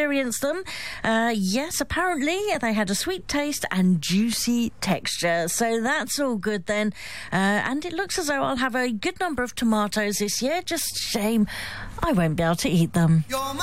experienced them. Yes, apparently they had a sweet taste and juicy texture. So that's all good then. And it looks as though I'll have a good number of tomatoes this year. Just shame I won't be able to eat them.